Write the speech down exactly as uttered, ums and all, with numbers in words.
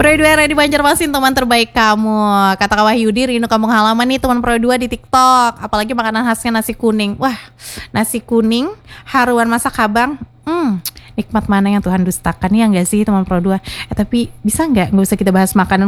Pro dua di Banjarmasin, teman terbaik kamu. Kata Kak Wahyudi, rindu kampung halaman nih teman Pro dua di TikTok. Apalagi makanan khasnya nasi kuning. Wah, nasi kuning, haruan masak abang. Hmm, nikmat mana yang Tuhan dustakan ya enggak sih teman Pro dua? Eh tapi bisa enggak? Enggak usah kita bahas makanan.